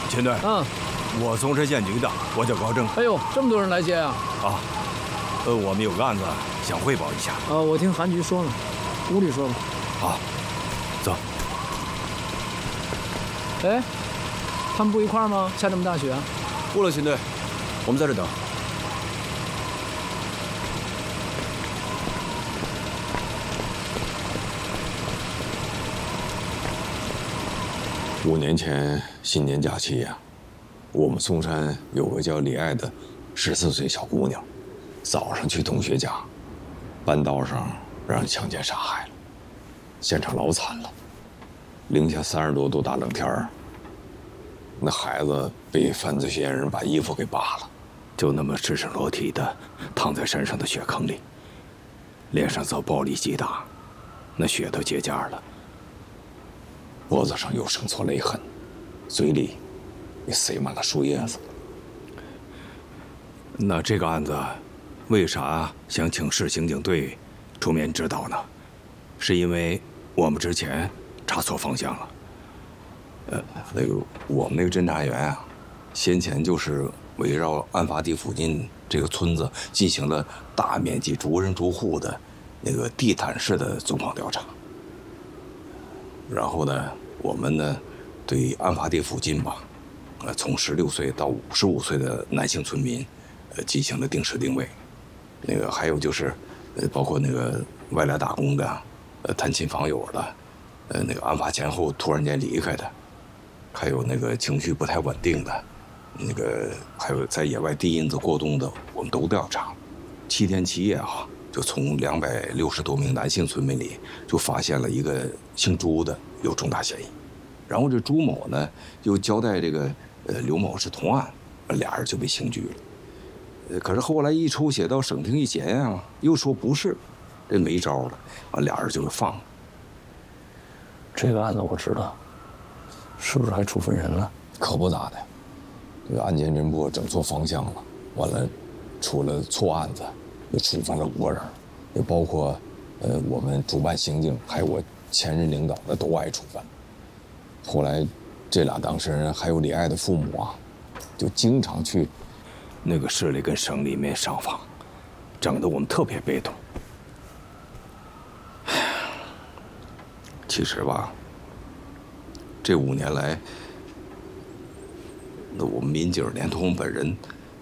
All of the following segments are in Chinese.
秦队，我松山县局的，我叫高正。 哎呦，这么多人来接啊！ 我们有个案子想汇报一下。 我听韩局说了，屋里说吧。 好，走。 哎，他们不一块儿吗？下这么大雪？ 不了，秦队，我们在这等。 5年前新年假期呀，我们松山有个叫李爱的14岁小姑娘，早上去同学家，半道上让人强奸杀害了，现场老惨了，零下30多度大冷天儿，那孩子被犯罪嫌疑人把衣服给扒了， 就那么赤身裸体的躺在山上的雪坑里，脸上遭暴力击打，那血都结痂了。 脖子上有生挫勒痕，嘴里也塞满了树叶子。 那这个案子，为啥想请市刑警队出面指导呢？是因为我们之前查错方向了。 我们那个侦查员啊，先前就是围绕案发地附近这个村子进行了大面积逐人逐户的那个地毯式的走访调查。然后呢，我们呢，对案发地附近吧，从16岁到55岁的男性村民，进行了定时定位。那个还有就是，包括那个外来打工的，探亲访友的，那个案发前后突然间离开的，还有那个情绪不太稳定的，那个还有在野外低因子过冬的，我们都调查。7天7夜啊，就从260多名男性村民里就发现了一个姓朱的有重大嫌疑，然后这朱某呢又交代这个刘某是同案，俩人就被刑拘了。可是后来一抽血到省厅一检验啊，又说不是，这没招了，完俩人就给放了。 这个案子我知道，是不是还处分人了？ 可不咋的，这个案件侦破整错方向了，完了出了错案子，又处分了5个人，也包括我们主办刑警还有我前任领导那都挨处分。后来这俩当事人还有李爱的父母啊，就经常去那个市里跟省里面上访，整得我们特别被动。 其实吧，这5年来，那我们民警连同我本人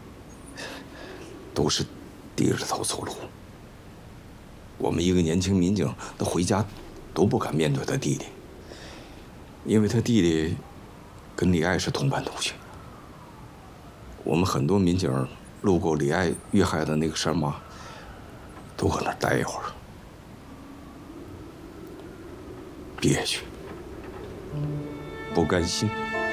都是低着头走路。我们一个年轻民警，他回家都不敢面对他弟弟，因为他弟弟跟李爱是同班同学。我们很多民警路过李爱遇害的那个山洼，都搁那待一会儿，憋屈，不甘心。